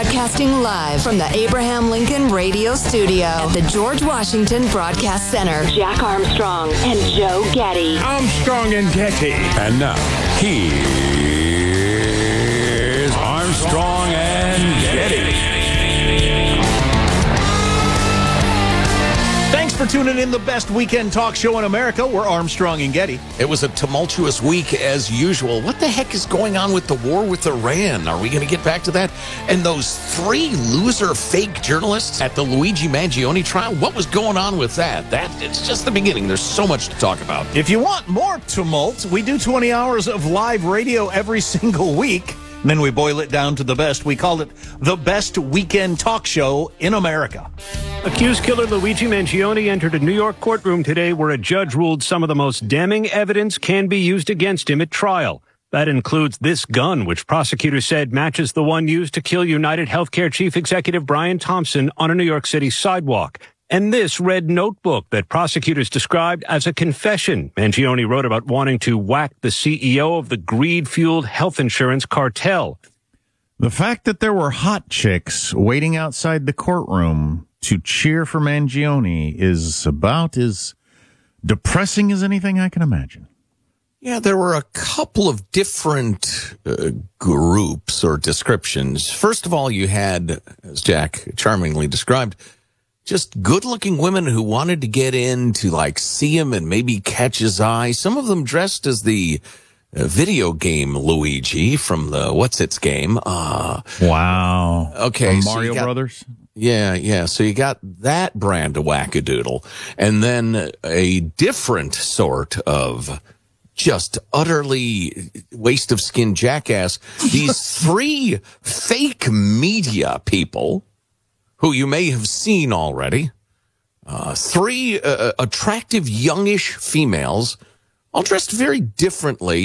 Broadcasting live from the Abraham Lincoln Radio Studio at the George Washington Broadcast Center. Jack Armstrong and Joe Getty. Armstrong and Getty. And now, here's Armstrong and Getty. Thanks for tuning in the best weekend talk show in America. We're Armstrong and Getty. It was a tumultuous week as usual. What the heck is going on with the war with Iran? Are we going to get back to that? And those 3 loser fake journalists at the Luigi Mangione trial, what was going on with that? It's just the beginning. There's so much to talk about. If you want more tumult, we do 20 hours of live radio every single week. And then we boil it down to the best. We call it the best weekend talk show in America. Accused killer Luigi Mangione entered a New York courtroom today where a judge ruled some of the most damning evidence can be used against him at trial. That includes this gun, which prosecutors said matches the one used to kill United Healthcare Chief Executive Brian Thompson on a New York City sidewalk. And this red notebook that prosecutors described as a confession. Mangione wrote about wanting to whack the CEO of the greed-fueled health insurance cartel. The fact that there were hot chicks waiting outside the courtroom to cheer for Mangione is about as depressing as anything I can imagine. Yeah, there were a couple of different groups or descriptions. First of all, you had, as Jack charmingly described, just good-looking women who wanted to get in to, see him and maybe catch his eye. Some of them dressed as the video game Luigi from the What's-Its game. Wow. Okay. From Mario Brothers? Yeah. So you got that brand of wackadoodle. And then a different sort of just utterly waste-of-skin jackass. These 3 fake media people who you may have seen already, 3 attractive youngish females, all dressed very differently.